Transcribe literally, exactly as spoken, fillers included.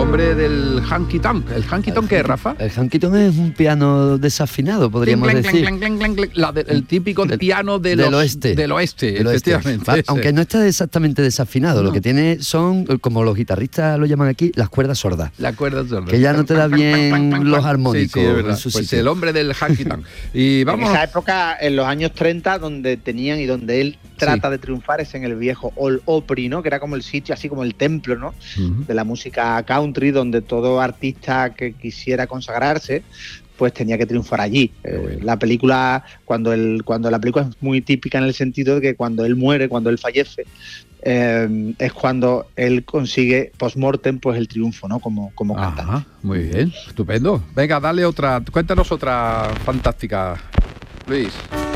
hombre del hanky tonk. ¿El hanky tonk qué es, Rafa? El hanky tonk es un piano desafinado, podríamos Cling, decir. cling, cling, cling, cling, la de- el típico Del- piano de del los- oeste. Del oeste, Del oeste. efectivamente. Va, ese. aunque no está exactamente desafinado, No. lo que tiene son, como los guitarristas lo llaman aquí, las cuerdas sordas. La cuerda sorda. Que ya no te da bien los armónicos Sí, sí, es verdad. en su Pues sitio. el hombre del hanky tonk. Y En vamos... esa época, en los años treinta, donde tenían y donde él trata Sí. de triunfar es en el viejo Old Opry, ¿no? Que era como el sitio, así como el templo, ¿no? Ujú. De la música country, donde todo artista que quisiera consagrarse pues tenía que triunfar allí. Eh, bueno. La película, cuando el, cuando la película es muy típica en el sentido de que cuando él muere, cuando él fallece, eh, es cuando él consigue post-mortem pues el triunfo, ¿no? Como, como cantante. Ajá, muy bien, estupendo. Venga, dale otra, cuéntanos otra fantástica, Luis.